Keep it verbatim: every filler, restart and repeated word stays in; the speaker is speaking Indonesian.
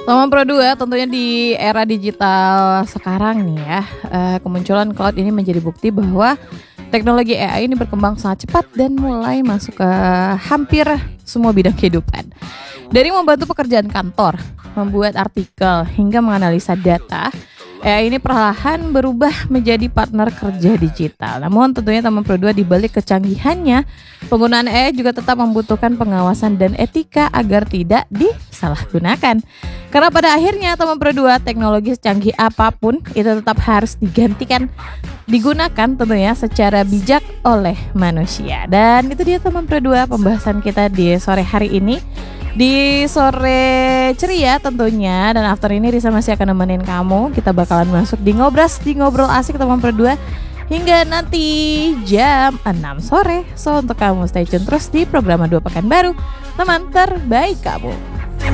Teman Pro dua tentunya di era digital sekarang nih ya, uh, kemunculan cloud ini menjadi bukti bahwa teknologi A I ini berkembang sangat cepat dan mulai masuk ke hampir semua bidang kehidupan. Dari membantu pekerjaan kantor, membuat artikel, hingga menganalisa data, A I ini perlahan berubah menjadi partner kerja digital. Namun tentunya teman Pro dua di balik kecanggihannya, penggunaan A I juga tetap membutuhkan pengawasan dan etika agar tidak disalahgunakan. Karena pada akhirnya teman Pro dua, teknologi secanggih apapun itu tetap harus digantikan, digunakan tentunya secara bijak oleh manusia. Dan itu dia teman Pro dua pembahasan kita di sore hari ini. Di sore ceria tentunya, dan after ini Risa masih akan nemenin kamu. Kita bakalan masuk di ngobras, di ngobrol asik teman Pro dua hingga nanti jam enam sore. So untuk kamu stay tune terus di program dua Pekan Baru, teman terbaik kamu.